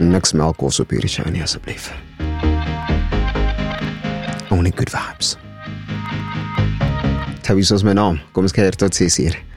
Niks melkkos op hierdie show nie, asseblief. Only good vibes. Tawie, soos my naam. Kom ons kyk tot 6 uur.